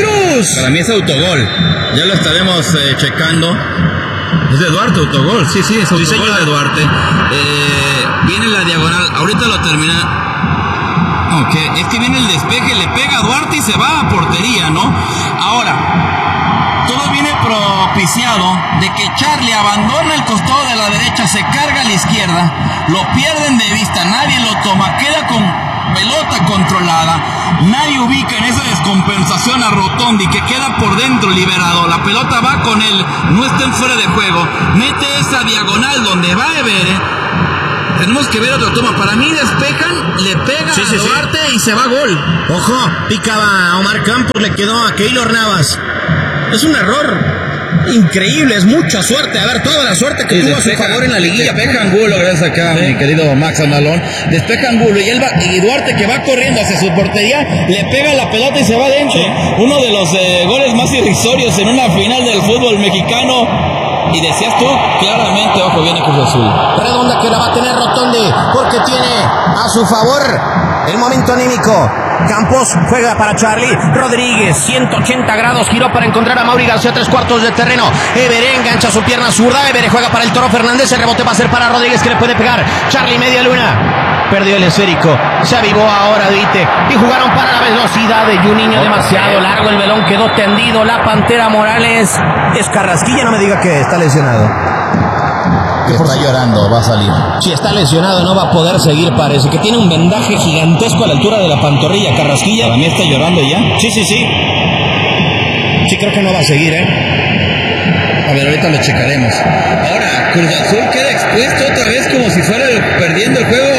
Veracruz. Para mí es autogol. Ya lo estaremos checando. Es de Duarte, autogol. Sí, es autogol de Duarte. Viene la diagonal. Ahorita lo termina. Ok, es que viene el despeje, le pega a Duarte y se va a portería, ¿no? Ahora, todo viene propiciado de que Charlie abandona el costado de la derecha, se carga a la izquierda, lo pierden de vista, nadie lo toma, queda con pelota controlada, nadie ubica en esa descompensación a Rotondi, que queda por dentro liberado, la pelota va con él, no está en fuera de juego, mete esa diagonal donde va Evere. Tenemos que ver otra toma. Para mí despejan, le pega a Duarte y se va gol. Ojo, picaba a Omar Campos, le quedó a Keylor Navas. Es un error increíble, es mucha suerte. A ver, toda la suerte que tuvo a su favor en la liguilla. Despeja Angulo, gracias acá, mi querido Max Andalón. Despeja Angulo y Duarte, que va corriendo hacia su portería, le pega la pelota y se va adentro. Uno de los goles más irrisorios en una final del fútbol mexicano. Y decías tú, claramente, ojo, viene Cruz Azul. Redonda que la va a tener Rotondi, porque tiene a su favor el momento anímico. Campos juega para Charlie Rodríguez, 180 grados, giró para encontrar a Mauri García, 3/4 de terreno. Evere engancha su pierna zurda, Evere juega para el Toro Fernández, el rebote va a ser para Rodríguez, que le puede pegar. Charlie media luna, perdió el esférico, se avivó ahora Duite y jugaron para la velocidad de Juninho, demasiado largo, el velón quedó tendido. La Pantera Morales es Carrasquilla, no me diga que está lesionado. Está llorando, va a salir. Si está lesionado no va a poder seguir, parece que tiene un vendaje gigantesco a la altura de la pantorrilla. Carrasquilla. Para mí está llorando ya. Sí. Sí, creo que no va a seguir, A ver, ahorita lo checaremos. Ahora, Cruz Azul queda expuesto otra vez como si fuera perdiendo el juego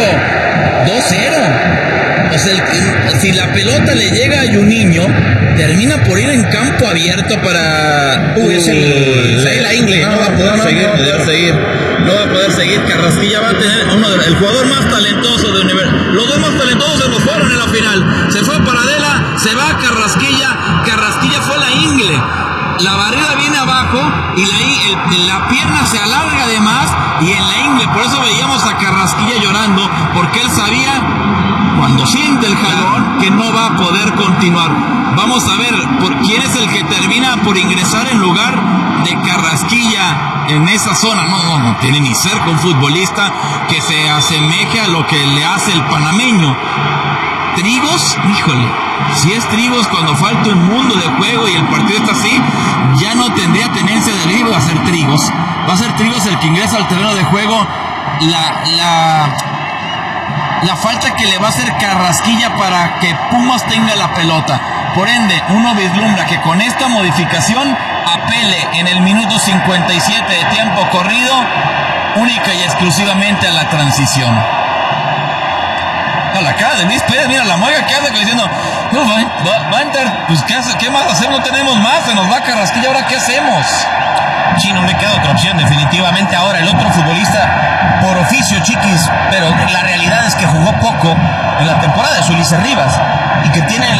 2-0. O sea, si la pelota le llega a Juninho, termina por ir en campo abierto para... la Ingle. No va a poder seguir. No va a poder seguir. Carrasquilla va a tener el jugador más talentoso de Universo. Los dos más talentosos se nos fueron en la final. Se fue Paradela, se va Carrasquilla. Carrasquilla fue la Ingle. La barrera viene abajo y la pierna se alarga de más y en la Ingle. Por eso veíamos a Carrasquilla llorando, porque él sabía, cuando siente el jalón, que no va a poder continuar. Vamos a ver por quién es el que termina por ingresar en lugar de Carrasquilla en esa zona. No tiene ni cerca un futbolista que se asemeje a lo que le hace el panameño. Trigos, híjole, si es Trigos cuando falta un mundo de juego y el partido está así, ya no tendría tenencia de libre a ser Trigos. Va a ser Trigos el que ingresa al terreno de juego. La falta que le va a hacer Carrasquilla para que Pumas tenga la pelota. Por ende, uno vislumbra que con esta modificación apele en el minuto 57 de tiempo corrido única y exclusivamente a la transición. A la cara de Luis Pérez, mira la mueca que hace diciendo, va a entrar, pues ¿qué más hacer? No tenemos más, se nos va Carrasquilla, ¿ahora qué hacemos? Sí, no me queda otra opción, definitivamente. Ahora el otro futbolista por oficio, Chiquis, pero la realidad es que jugó poco en la temporada de Ulises Rivas y que tiene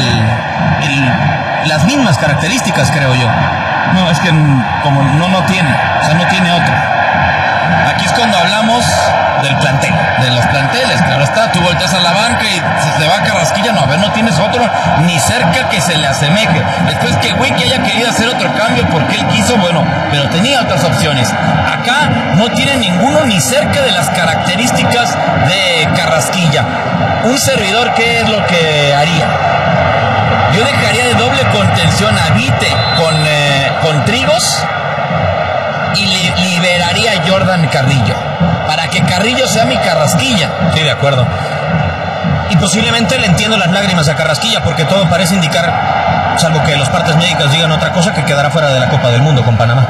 las mismas características, creo yo. No, es que como no tiene, o sea, no tiene otra. Aquí es cuando hablamos del plantel, de los planteles, claro está, tú volteas a la banca y se te va Carrasquilla, no, a ver, no tienes otro ni cerca que se le asemeje. Después que el güey que haya querido hacer otro cambio porque él quiso, bueno, pero tenía otras opciones. Acá no tiene ninguno ni cerca de las características de Carrasquilla. Un servidor, ¿qué es lo que haría? Yo dejaría de doble contención a Vite con Trigos y liberaría a Jordan Carrillo para que Carrillo sea mi Carrasquilla. Sí, de acuerdo. Y posiblemente le entiendo las lágrimas a Carrasquilla, porque todo parece indicar, salvo que los partes médicos digan otra cosa, que quedará fuera de la Copa del Mundo con Panamá.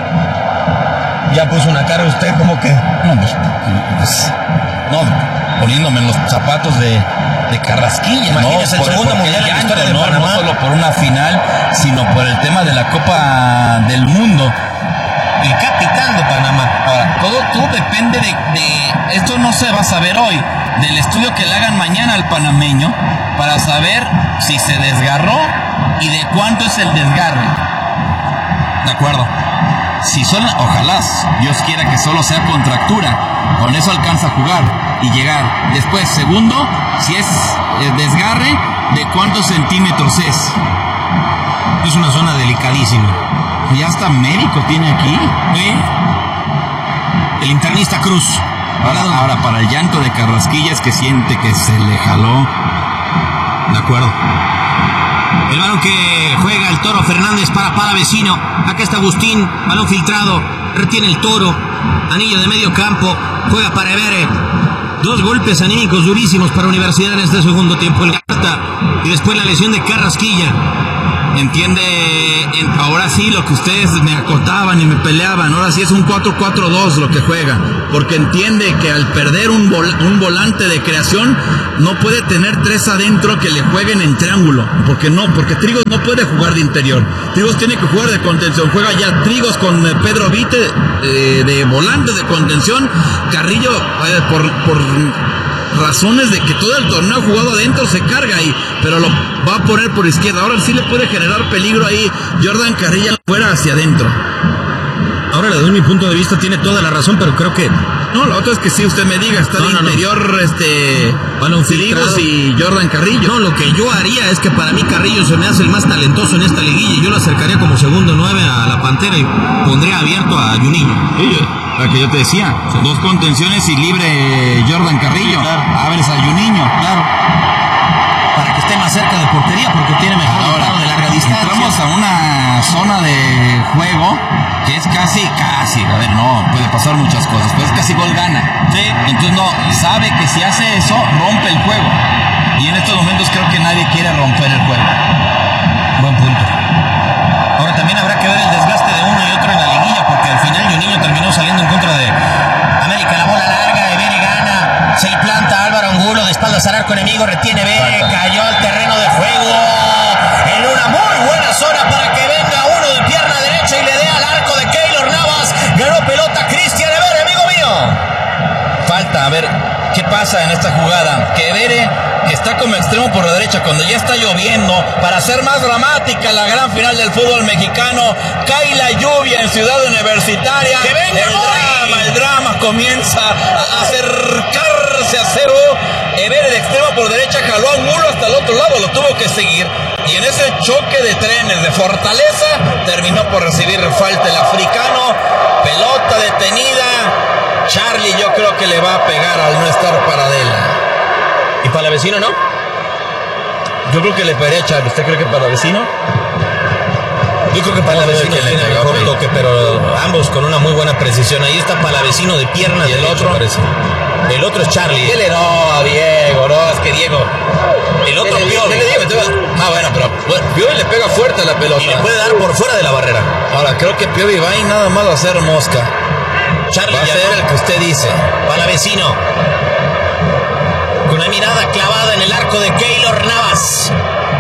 Ya puso una cara usted como que... No, poniéndome en los zapatos de Carrasquilla. Imagínese el segundo mundial en la historia de Panamá. No solo por una final, sino por el tema de la Copa del Mundo. El capitán de Panamá. Ahora, todo depende de esto no se va a saber hoy, del estudio que le hagan mañana al panameño para saber si se desgarró y de cuánto es el desgarre. ¿De acuerdo? Si ojalá Dios quiera que solo sea contractura, con eso alcanza a jugar y llegar. Después, segundo, si es desgarre, de cuántos centímetros es. una zona delicadísima. Y hasta médico tiene aquí. ¿Sí? El internista Cruz. Ahora, para el llanto de Carrasquilla es que siente que se le jaló. De acuerdo. El balón que juega el Toro Fernández para Palavecino. Acá está Agustín, balón filtrado. Retiene el Toro. Anillo de medio campo. Juega para Evere. 2 golpes anímicos durísimos para Universidad en este segundo tiempo. El Garta. Y después la lesión de Carrasquilla. Entiende, ahora sí lo que ustedes me acotaban y me peleaban, ahora sí es un 4-4-2 lo que juega, porque entiende que al perder un volante de creación no puede tener 3 adentro que le jueguen en triángulo, porque Trigos no puede jugar de interior, Trigos tiene que jugar de contención, juega ya Trigos con Pedro Vite de volante de contención, Carrillo por razones de que todo el torneo jugado adentro se carga ahí, pero lo va a poner por izquierda. Ahora sí le puede generar peligro ahí Jordan Carrillo fuera hacia adentro. Ahora le doy mi punto de vista, tiene toda la razón, pero creo que... No, la otra es que si usted me diga, está de interior Trigos y Jordan Carrillo. No, lo que yo haría es que para mí Carrillo se me hace el más talentoso en esta liguilla y yo lo acercaría como segundo 9 a la Pantera y pondría abierto a Juninho. La que yo te decía, 2 contenciones y libre Jordan Carrillo. Claro. Abres a Juninho. Claro. Para que esté más cerca de portería porque tiene mejor disparo de larga distancia. Entramos a una zona de juego que es casi, a ver, no, puede pasar muchas cosas, pero es casi gol gana. Sí. Entonces no, sabe que si hace eso, rompe el juego. Y en estos momentos creo que nadie quiere romper el juego. Buen punto. Ahora también habrá que ver el desgaste de uno y otro en la liguilla, porque al final Juninho terminó saliendo en contra de América. La bola larga, Evere gana, se implanta Álvaro Angulo de espaldas al arco enemigo, retiene Evere, cayó al terreno de juego en una muy buena zona para que venga uno de pierna derecha y le dé al arco de Keylor Navas. Ganó pelota Cristian Evere, amigo mío. Falta, a ver, ¿qué pasa en esta jugada? Que Evere está como extremo por la derecha cuando ya está lloviendo. Para hacer más dramática la gran final del fútbol mexicano, cae la lluvia en Ciudad Universitaria. ¡Que venga el drama comienza a acercarse a cero. Evere de extremo por derecha jaló a Angulo hasta el otro lado, lo tuvo que seguir. Y en ese choque de trenes de Fortaleza terminó por recibir falta el africano. Pelota detenida. Charlie yo creo que le va a pegar al no estar Paradela. ¿Y Palavecino no? Yo creo que le pegaría a Charlie. ¿Usted cree que Palavecino? Yo creo que Palavecino tiene el mejor toque, pero ambos con una muy buena precisión. Ahí está Palavecino de pierna y el otro es Charlie. No, Diego, no, es que Diego. El otro Piovi. Bueno, pero Piovi le pega fuerte a la pelota. Y le puede dar por fuera de la barrera. Ahora, creo que Piovi va y nada más a hacer mosca. Charlie va a ser el que usted dice. Palavecino. Con la mirada clavada en el arco de Keylor Navas.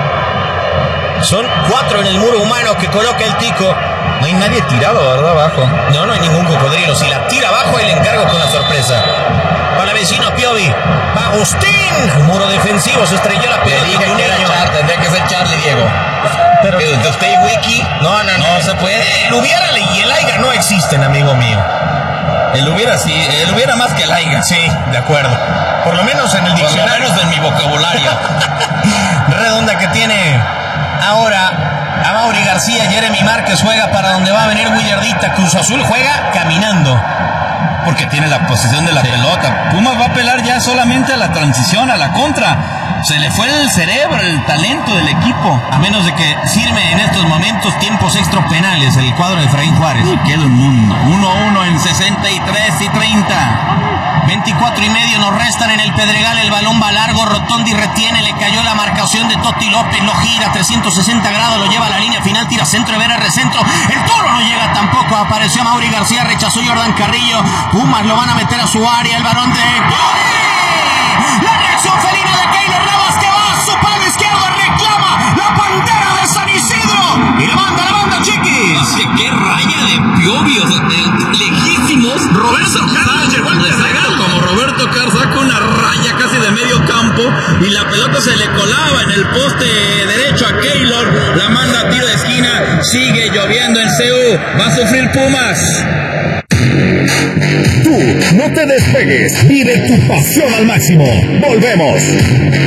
Son 4 en el muro humano que coloca el Tico. No hay nadie tirado, ¿verdad? Abajo. No hay ningún cocodrilo. Si la tira abajo, ahí le encargo con la sorpresa. Palavecino, Piovi. Agustín. Un muro defensivo, se estrelló la pelota. Tendría que ser Charlie, Diego. Pero usted y Wiki. No se puede. El hubiera y el aiga no existen, amigo mío. El hubiera más que el aiga. Sí, de acuerdo. Por lo menos en el diccionario. Por lo menos en mi vocabulario. Redonda que tiene ahora a Mauri García. Jeremy Márquez juega para donde va a venir Willardita. Cruz Azul juega caminando. Porque tiene la posición de la pelota. Pumas va a apelar ya solamente a la transición, a la contra. Se le fue el cerebro, el talento del equipo. A menos de que firme en estos momentos tiempos extra penales el cuadro de Efraín Juárez. Queda un mundo. 1-1 en 63 y 30. 24 y medio nos restan en el Pedregal. El balón va largo. Rotondi retiene. Le cayó la marcación de Totti López. Lo gira 360 grados. Lo lleva a la línea final. Tira centro. Evere recentro. El Toro no llega tampoco. Apareció Mauri García. Rechazó Jordan Carrillo. Pumas lo van a meter a su área. El varón de... La reacción felina de Keylor Navas que va a su palo izquierdo. Reclama la Pantera de San Isidro. Y la manda Chiquis. ¡Qué raya de Piovi! Lejísimos. Roberto Carlos llegó al desregalo. Como Roberto Carlos saca una raya casi de medio campo y la pelota se le colaba en el poste derecho a Keylor. La manda a tiro de esquina. Sigue lloviendo en CU. Va a sufrir Pumas. Tú no te despegues, vive tu pasión al máximo. Volvemos.